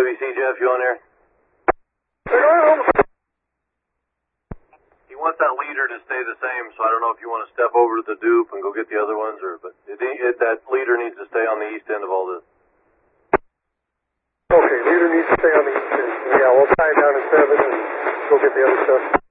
WC Jeff, you on there? He wants that leader to stay the same, so I don't know if you want to step over to the dupe and go get the other ones, but that leader needs to stay on the east end of all this. Okay, leader needs to stay on the east end. Yeah, we'll tie it down to 7 and go get the other stuff.